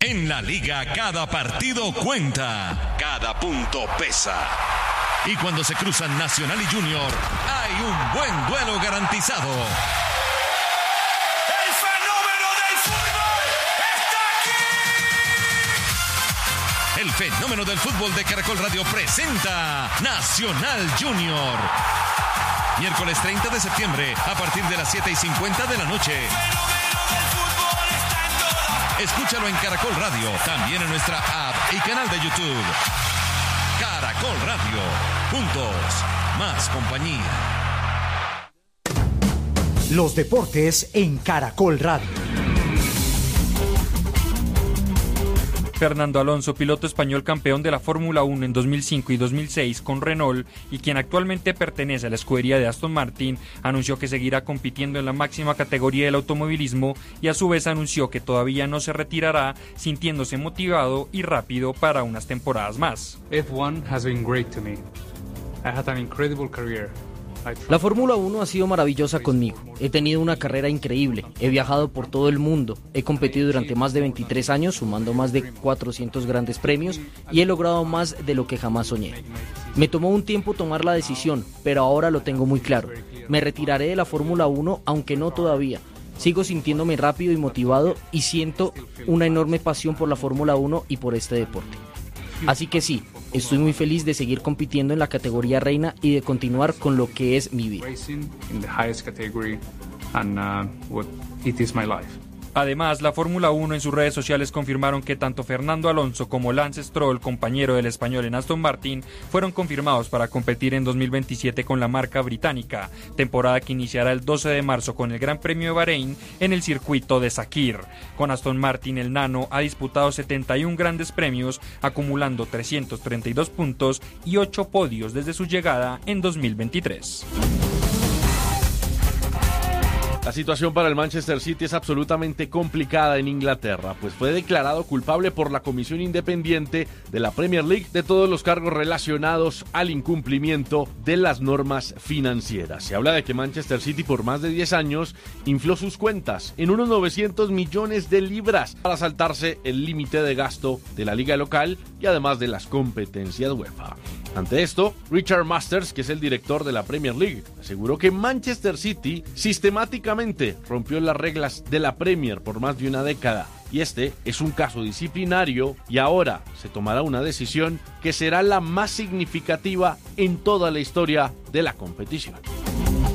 En la liga cada partido cuenta, cada punto pesa. Y cuando se cruzan Nacional y Junior, hay un buen duelo garantizado. ¡El fenómeno del fútbol está aquí! El fenómeno del fútbol de Caracol Radio presenta Nacional Junior. Miércoles 30 de septiembre, a partir de las 7:50 de la noche. Escúchalo en Caracol Radio, también en nuestra app y canal de YouTube. Caracol Radio, juntos, más compañía. Los deportes en Caracol Radio. Fernando Alonso, piloto español campeón de la Fórmula 1 en 2005 y 2006 con Renault y quien actualmente pertenece a la escudería de Aston Martin, anunció que seguirá compitiendo en la máxima categoría del automovilismo y a su vez anunció que todavía no se retirará, sintiéndose motivado y rápido para unas temporadas más. F1 has been great to me. I had an incredible career. La Fórmula 1 ha sido maravillosa conmigo. He tenido una carrera increíble. He viajado por todo el mundo. He competido durante más de 23 años, sumando más de 400 grandes premios y he logrado más de lo que jamás soñé. Me tomó un tiempo tomar la decisión, pero ahora lo tengo muy claro. Me retiraré de la Fórmula 1, aunque no todavía. Sigo sintiéndome rápido y motivado y siento una enorme pasión por la Fórmula 1 y por este deporte. Así que sí, estoy muy feliz de seguir compitiendo en la categoría reina y de continuar con lo que es mi vida. Además, la Fórmula 1 en sus redes sociales confirmaron que tanto Fernando Alonso como Lance Stroll, compañero del español en Aston Martin, fueron confirmados para competir en 2027 con la marca británica, temporada que iniciará el 12 de marzo con el Gran Premio de Bahrein en el circuito de Sakir. Con Aston Martin, el nano ha disputado 71 grandes premios, acumulando 332 puntos y 8 podios desde su llegada en 2023. La situación para el Manchester City es absolutamente complicada en Inglaterra, pues fue declarado culpable por la Comisión Independiente de la Premier League de todos los cargos relacionados al incumplimiento de las normas financieras. Se habla de que Manchester City por más de 10 años infló sus cuentas en unos 900 millones de libras para saltarse el límite de gasto de la liga local y además de las competencias UEFA. Ante esto, Richard Masters, que es el director de la Premier League, aseguró que Manchester City sistemáticamente rompió las reglas de la Premier por más de una década y este es un caso disciplinario y ahora se tomará una decisión que será la más significativa en toda la historia de la competición.